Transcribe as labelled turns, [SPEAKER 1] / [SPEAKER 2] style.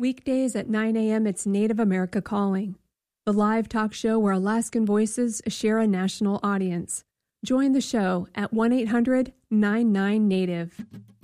[SPEAKER 1] Weekdays at 9 a.m., it's Native America Calling, the live talk show where Alaskan voices share a national audience. Join the show at 1-800-99-NATIVE.